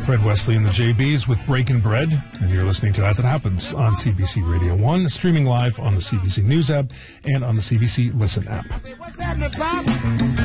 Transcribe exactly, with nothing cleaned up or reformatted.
Fred Wesley and the J Bs with Breaking Bread, and you're listening to As It Happens on C B C Radio one, streaming live on the C B C News app and on the C B C Listen app.